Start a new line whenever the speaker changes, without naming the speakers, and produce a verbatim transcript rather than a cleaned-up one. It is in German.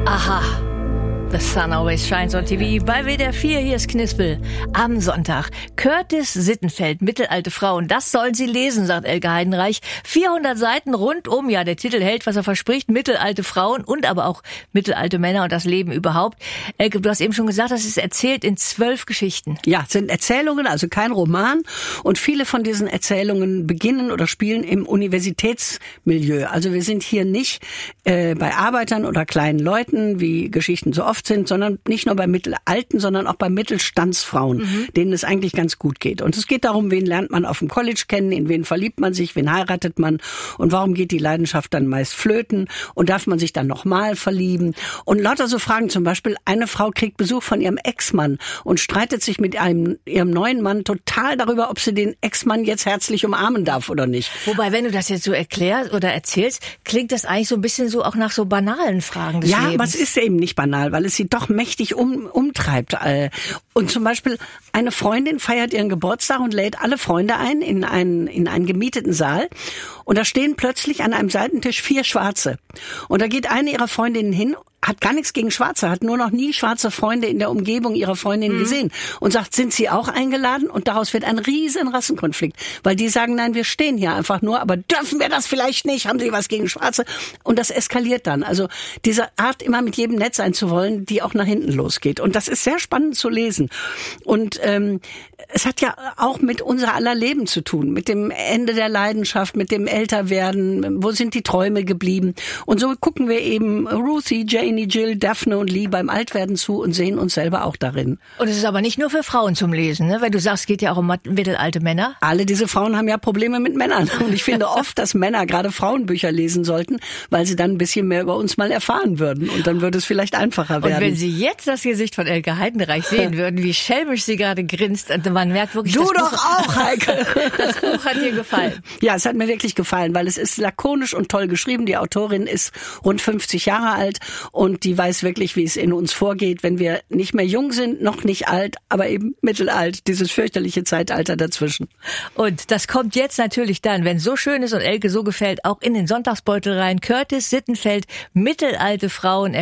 Aha. The Sun Always Shines on T V. Bei W D R vier, hier ist Knispel. Am Sonntag. Curtis Sittenfeld, Mittelalte Frauen. Das sollen Sie lesen, sagt Elke Heidenreich. vierhundert Seiten rundum. Ja, der Titel hält, was er verspricht. Mittelalte Frauen und aber auch mittelalte Männer und das Leben überhaupt. Elke, du hast eben schon gesagt, das ist erzählt in zwölf Geschichten.
Ja, es sind Erzählungen, also kein Roman. Und viele von diesen Erzählungen beginnen oder spielen im Universitätsmilieu. Also wir sind hier nicht äh, bei Arbeitern oder kleinen Leuten, wie Geschichten so oft sind, sondern nicht nur bei Mittelalten, sondern auch bei Mittelstandsfrauen, mhm. denen es eigentlich ganz gut geht. Und es geht darum, wen lernt man auf dem College kennen, in wen verliebt man sich, wen heiratet man und warum geht die Leidenschaft dann meist flöten und darf man sich dann nochmal verlieben. Und lauter so Fragen, zum Beispiel, eine Frau kriegt Besuch von ihrem Ex-Mann und streitet sich mit einem, ihrem neuen Mann total darüber, ob sie den Ex-Mann jetzt herzlich umarmen darf oder nicht.
Wobei, wenn du das jetzt so erklärst oder erzählst, klingt das eigentlich so ein bisschen so auch nach so banalen Fragen des
ja,
Lebens.
Ja, aber es ist eben nicht banal, weil es sie doch mächtig um, umtreibt. Und zum Beispiel eine Freundin feiert ihren Geburtstag und lädt alle Freunde ein in einen, in einen gemieteten Saal. Und da stehen plötzlich an einem Seitentisch vier Schwarze. Und da geht eine ihrer Freundinnen hin, hat gar nichts gegen Schwarze, hat nur noch nie schwarze Freunde in der Umgebung ihrer Freundin mhm. gesehen und sagt, sind sie auch eingeladen? Und daraus wird ein riesen Rassenkonflikt, weil die sagen, nein, wir stehen hier einfach nur, aber dürfen wir das vielleicht nicht? Haben sie was gegen Schwarze? Und das eskaliert dann. Also diese Art, immer mit jedem nett sein zu wollen, die auch nach hinten losgeht. Und das ist sehr spannend zu lesen. Und ähm, es hat ja auch mit unser aller Leben zu tun, mit dem Ende der Leidenschaft, mit dem Älterwerden, wo sind die Träume geblieben? Und so gucken wir eben Ruthie, Janie, Jill, Daphne und Lee beim Altwerden zu und sehen uns selber auch darin.
Und es ist aber nicht nur für Frauen zum Lesen, ne? Weil du sagst, es geht ja auch um mittelalte Männer.
Alle diese Frauen haben ja Probleme mit Männern. Und ich finde oft, dass Männer gerade Frauenbücher lesen sollten, weil sie dann ein bisschen mehr über uns mal erfahren würden. Und dann würde es vielleicht einfacher werden.
Und wenn Sie jetzt das Gesicht von Elke Heidenreich sehen würden, wie schelmisch sie gerade grinst, und man merkt wirklich,
du
das
doch
Buch,
auch, Heike.
Das Buch hat dir gefallen.
Ja, es hat mir wirklich gefallen, weil es ist lakonisch und toll geschrieben. Die Autorin ist rund fünfzig Jahre alt und die weiß wirklich, wie es in uns vorgeht, wenn wir nicht mehr jung sind, noch nicht alt, aber eben mittelalt, dieses fürchterliche Zeitalter dazwischen.
Und das kommt jetzt natürlich dann, wenn es so schön ist und Elke so gefällt, auch in den Sonntagsbeutel rein. Curtis Sittenfeld, Mittelalte Frauen.